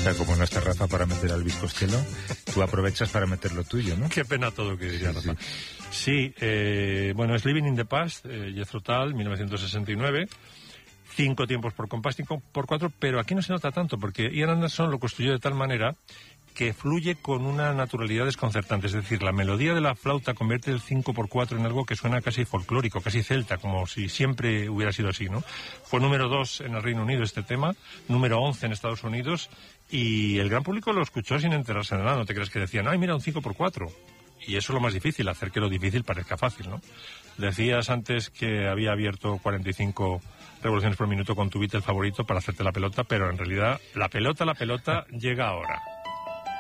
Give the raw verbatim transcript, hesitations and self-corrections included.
sea, como no está Rafa para meter al bizcochelo, tú aprovechas para meter lo tuyo, ¿no? Qué pena todo que diría sí, Rafa. Sí, sí eh, bueno, es Living in the Past, eh, Jethro Tull, mil novecientos sesenta y nueve. Cinco tiempos por compás, cinco por cuatro, pero aquí no se nota tanto, porque Ian Anderson lo construyó de tal manera que fluye con una naturalidad desconcertante. Es decir, la melodía de la flauta convierte el cinco por cuatro en algo que suena casi folclórico, casi celta, como si siempre hubiera sido así, ¿no? Fue número dos en el Reino Unido este tema, número once en Estados Unidos, y el gran público lo escuchó sin enterarse de nada. No te creas que decían, ay, mira, un cinco por cuatro. Y eso es lo más difícil, hacer que lo difícil parezca fácil, ¿no? Decías antes que había abierto cuarenta y cinco revoluciones por minuto con tu Beatle favorito para hacerte la pelota, pero en realidad la pelota, la pelota llega ahora.